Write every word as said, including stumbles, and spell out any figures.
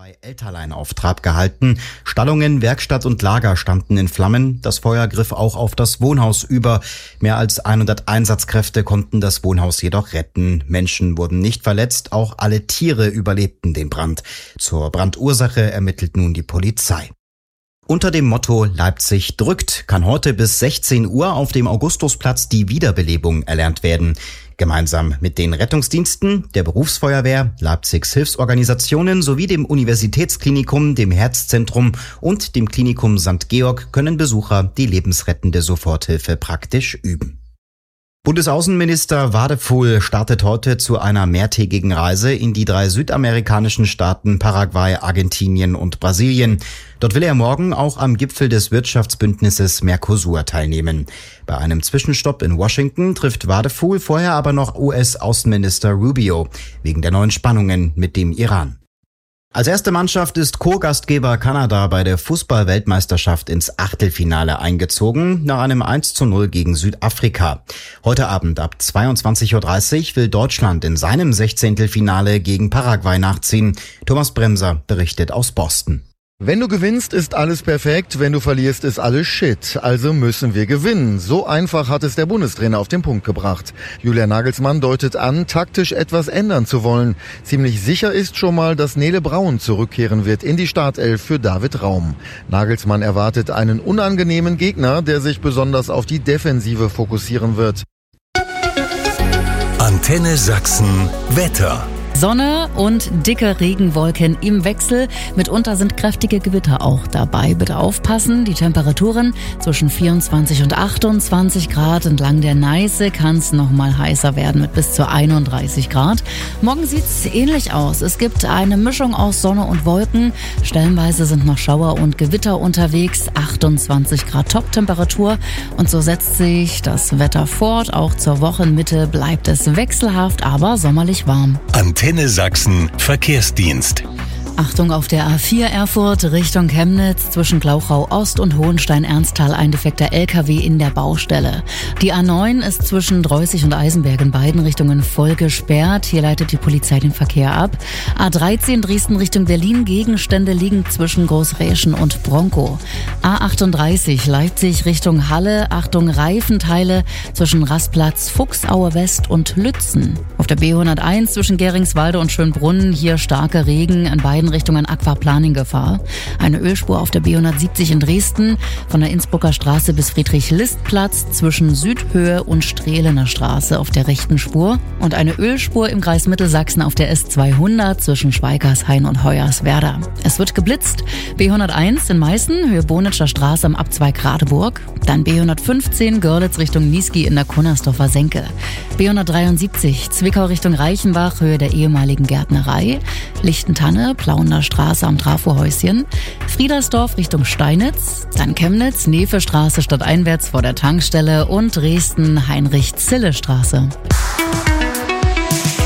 bei Elterlein auf Trab gehalten. Stallungen, Werkstatt und Lager standen in Flammen. Das Feuer griff auch auf das Wohnhaus über. Mehr als hundert Einsatzkräfte konnten das Wohnhaus jedoch retten. Menschen wurden nicht verletzt, auch alle Tiere überlebten den Brand. Zur Brandursache ermittelt nun die Polizei. Unter dem Motto Leipzig drückt kann heute bis sechzehn Uhr auf dem Augustusplatz die Wiederbelebung erlernt werden. Gemeinsam mit den Rettungsdiensten, der Berufsfeuerwehr, Leipzigs Hilfsorganisationen sowie dem Universitätsklinikum, dem Herzzentrum und dem Klinikum Sankt Georg können Besucher die lebensrettende Soforthilfe praktisch üben. Bundesaußenminister Wadefuhl startet heute zu einer mehrtägigen Reise in die drei südamerikanischen Staaten Paraguay, Argentinien und Brasilien. Dort will er morgen auch am Gipfel des Wirtschaftsbündnisses Mercosur teilnehmen. Bei einem Zwischenstopp in Washington trifft Wadefuhl vorher aber noch U S-Außenminister Rubio wegen der neuen Spannungen mit dem Iran. Als erste Mannschaft ist Co-Gastgeber Kanada bei der Fußball-Weltmeisterschaft ins Achtelfinale eingezogen, nach einem eins zu null gegen Südafrika. Heute Abend ab zweiundzwanzig Uhr dreißig will Deutschland in seinem Sechzehntelfinale gegen Paraguay nachziehen. Thomas Bremser berichtet aus Boston. Wenn du gewinnst, ist alles perfekt, wenn du verlierst, ist alles Shit. Also müssen wir gewinnen. So einfach hat es der Bundestrainer auf den Punkt gebracht. Julian Nagelsmann deutet an, taktisch etwas ändern zu wollen. Ziemlich sicher ist schon mal, dass Nele Braun zurückkehren wird in die Startelf für David Raum. Nagelsmann erwartet einen unangenehmen Gegner, der sich besonders auf die Defensive fokussieren wird. Antenne Sachsen Wetter. Sonne und dicke Regenwolken im Wechsel. Mitunter sind kräftige Gewitter auch dabei. Bitte aufpassen. Die Temperaturen zwischen vierundzwanzig und achtundzwanzig Grad. Entlang der Neiße kann es noch mal heißer werden mit bis zu einunddreißig Grad. Morgen sieht's ähnlich aus. Es gibt eine Mischung aus Sonne und Wolken. Stellenweise sind noch Schauer und Gewitter unterwegs. achtundzwanzig Grad Top-Temperatur. Und so setzt sich das Wetter fort. Auch zur Wochenmitte bleibt es wechselhaft, aber sommerlich warm. Antenne Sachsen Verkehrsdienst. Achtung auf der A vier Erfurt Richtung Chemnitz, zwischen Glauchau Ost und Hohenstein-Ernsthal ein defekter L K W in der Baustelle. Die A neun ist zwischen Dreußig und Eisenberg in beiden Richtungen voll gesperrt. Hier leitet die Polizei den Verkehr ab. A dreizehn Dresden Richtung Berlin, Gegenstände liegen zwischen Großräschen und Bronkow. A achtunddreißig Leipzig Richtung Halle, Achtung Reifenteile zwischen Rastplatz, Fuchsaue West und Lützen. Auf der B hunderteins zwischen Geringswalde und Schönbrunn, hier starke Regen, in beiden Richtungen Aquaplaning-Gefahr. Eine Ölspur auf der B hundertsiebzig in Dresden, von der Innsbrucker Straße bis Friedrich-List-Platz zwischen Südhöhe und Strehlener Straße auf der rechten Spur und eine Ölspur im Kreis Mittelsachsen auf der S zweihundert zwischen Schweigershain und Hoyerswerda. Es wird geblitzt. B hunderteins in Meißen, Höhe Bonitscher Straße am Abzweig Radeburg. Dann B hundertfünfzehn Görlitz Richtung Niesky in der Kunnersdorfer Senke. B hundertdreiundsiebzig Zwickau Richtung Reichenbach, Höhe der ehemaligen Gärtnerei. Lichtentanne, Plauener Straße am Trafohäuschen. Friedersdorf Richtung Steinitz. Dann Chemnitz, Nevestraße stadteinwärts vor der Tankstelle und Dresden Heinrich-Zille-Straße.